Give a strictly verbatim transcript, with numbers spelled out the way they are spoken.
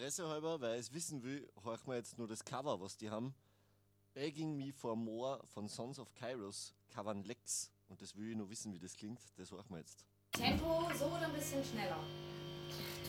Interesse halber, weil ich es wissen will, horch mal jetzt nur das Cover, was die haben. Begging Me for More von Sons of Kairos covern Lex. Und das will ich nur wissen, wie das klingt. Das horchen wir jetzt. Tempo so oder ein bisschen schneller?